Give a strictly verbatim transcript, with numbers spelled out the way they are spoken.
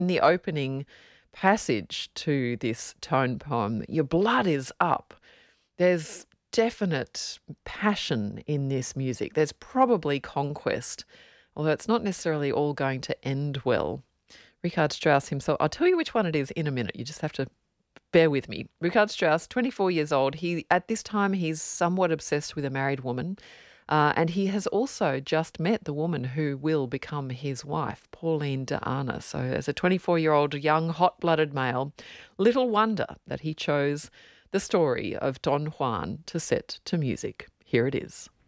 in the opening passage to this tone poem, your blood is up. There's definite passion in this music. There's probably conquest, although it's not necessarily all going to end well. Richard Strauss himself, I'll tell you which one it is in a minute. You just have to bear with me. Richard Strauss, twenty-four years old. He at this time he's somewhat obsessed with a married woman, uh, and he has also just met the woman who will become his wife, Pauline de Arna. So, as a twenty-four-year-old young, hot-blooded male, little wonder that he chose the story of Don Juan to set to music. Here it is.